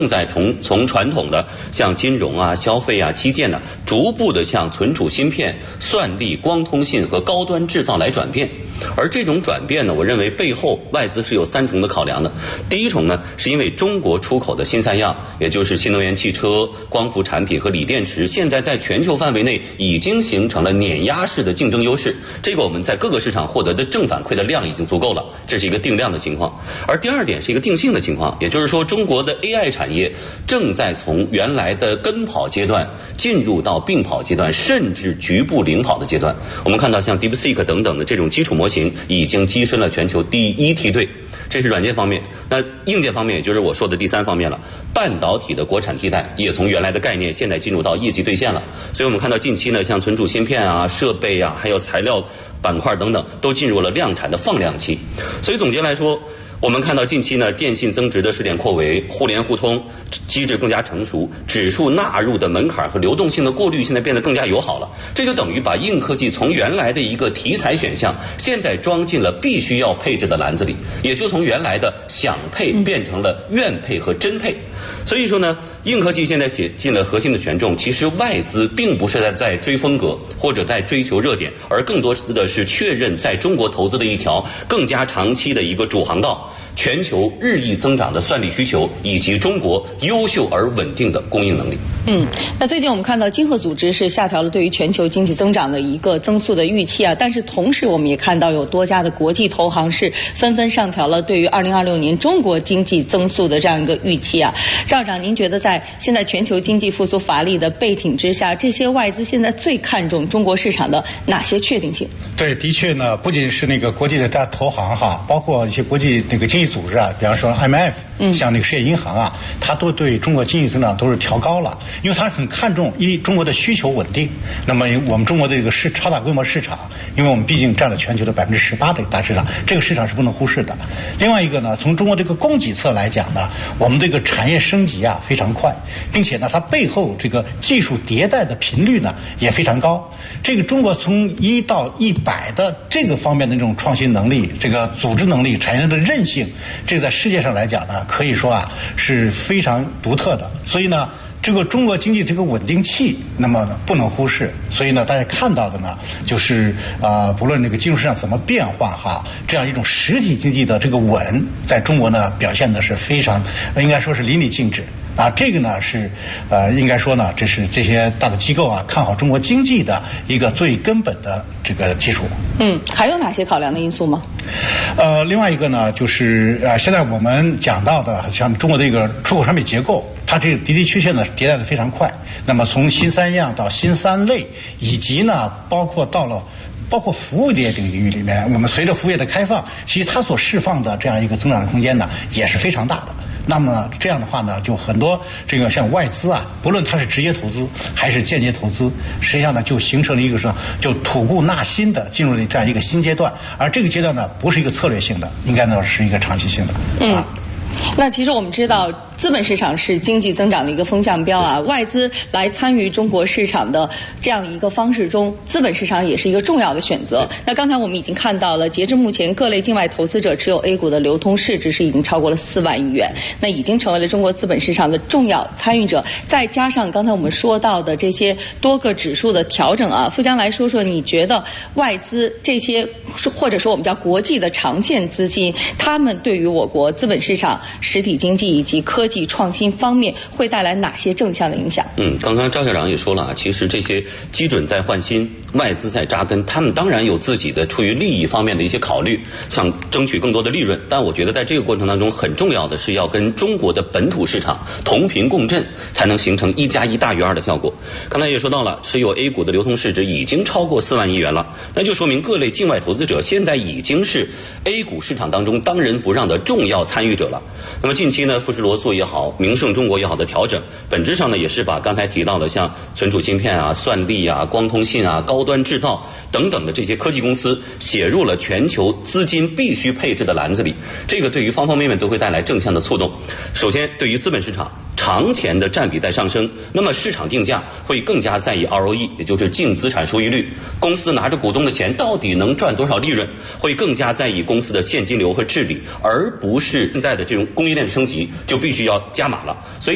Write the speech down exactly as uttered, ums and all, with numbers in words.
正在从从传统的像金融啊、消费啊、基建呢、啊，逐步的向存储芯片、算力、光通信和高端制造来转变。而这种转变呢，我认为背后外资是有三重的考量的。第一重呢，是因为中国出口的新三样，也就是新能源汽车、光伏产品和锂电池，现在在全球范围内已经形成了碾压式的竞争优势。这个我们在各个市场获得的正反馈的量已经足够了，这是一个定量的情况。而第二点是一个定性的情况，也就是说，中国的 A I 产业正在从原来的跟跑阶段进入到并跑阶段，甚至局部领跑的阶段。我们看到像 DeepSeek 等等的这种基础模型已经跻身了全球第一梯队，这是软件方面。那硬件方面，也就是我说的第三方面了，半导体的国产替代也从原来的概念现在进入到业绩兑现了。所以我们看到近期呢，像存储芯片啊、设备啊，还有材料板块等等，都进入了量产的放量期。所以总结来说，我们看到近期呢，电信增值的试点扩围，互联互通机制更加成熟，指数纳入的门槛和流动性的过滤现在变得更加友好了。这就等于把硬科技从原来的一个题材选项，现在装进了必须要配置的篮子里，也就从原来的想配变成了愿配和真配。所以说呢，硬科技现在写进了核心的权重，其实外资并不是在在追风格或者在追求热点，而更多的是确认在中国投资的一条更加长期的一个主航道。全球日益增长的算力需求，以及中国优秀而稳定的供应能力。 嗯，那最近我们看到经合组织是下调了对于全球经济增长的一个增速的预期啊，但是同时我们也看到有多家的国际投行是纷纷上调了对于二零二六年中国经济增速的这样一个预期啊。赵长，您觉得在现在全球经济复苏乏力的背景之下，这些外资现在最看重中国市场的哪些确定性？ 对，的确呢，不仅是那个国际的大投行哈，包括一些国际那个经济组织啊，比方说 M F， 嗯，像那个世界银行啊，它都对中国经济增长都是调高了，因为它很看重一中国的需求稳定。那么我们中国的这个市超大规模市场，因为我们毕竟占了全球的百分之十八的大市场，这个市场是不能忽视的。另外一个呢，从中国这个供给侧来讲呢，我们这个产业升级啊非常快，并且呢，它背后这个技术迭代的频率呢也非常高。这个中国从一到一百的这个方面的这种创新能力、这个组织能力、产业的韧性，这个在世界上来讲呢，可以说啊是非常独特的。所以呢，这个中国经济这个稳定器，那么呢不能忽视。所以呢，大家看到的呢，就是啊、呃，不论这个金融市场怎么变化哈，这样一种实体经济的这个稳，在中国呢表现的是非常，应该说是淋漓尽致。啊，这个呢是，呃，应该说呢，这是这些大的机构啊看好中国经济的一个最根本的这个基础。 嗯，还有哪些考量的因素吗？ 呃，另外一个呢，就是呃，现在我们讲到的，像中国的一个出口产品结构，它这个的的确确呢迭代的非常快。那么从新三样到新三类，以及呢，包括到了。包括服务业领域里面，我们随着服务业的开放，其实它所释放的这样一个增长的空间呢，也是非常大的。那么这样的话呢，就很多这个像外资啊，不论它是直接投资还是间接投资，实际上呢就形成了一个说就吐故纳新的进入了这样一个新阶段。而这个阶段呢，不是一个策略性的，应该呢是一个长期性的。 嗯。啊那其实我们知道，资本市场是经济增长的一个风向标啊。外资来参与中国市场的这样一个方式中，资本市场也是一个重要的选择。那刚才我们已经看到了，截至目前，各类境外投资者持有 A 股的流通市值是已经超过了四万亿元，那已经成为了中国资本市场的重要参与者。再加上刚才我们说到的这些多个指数的调整啊，富江来说说，你觉得外资这些或者说我们叫国际的长线资金，他们对于我国资本市场、实体经济以及科技创新方面会带来哪些正向的影响？ 嗯，刚刚赵校长也说了啊，其实这些基准在换新，外资在扎根，他们当然有自己的出于利益方面的一些考虑，想争取更多的利润。但我觉得在这个过程当中，很重要的是要跟中国的本土市场同频共振，才能形成一加一大于二的效果。刚才也说到了，持有 A 股的流通市值已经超过四万亿元了，那就说明各类境外投资者现在已经是 A 股市场当中当仁不让的重要参与者了。那么近期呢，富时罗素也好，名胜中国也好的调整，本质上呢也是把刚才提到的像存储芯片啊、算力啊、光通信啊、高端制造等等的这些科技公司写入了全球资金必须配置的篮子里。这个对于方方面面都会带来正向的触动。首先，对于资本市场长钱的占比在上升，那么市场定价会更加在意 R O E， 也就是净资产收益率。公司拿着股东的钱到底能赚多少利润，会更加在意公司的现金流和治理，而不是现在的这种供应链升级就必须要加码了。所以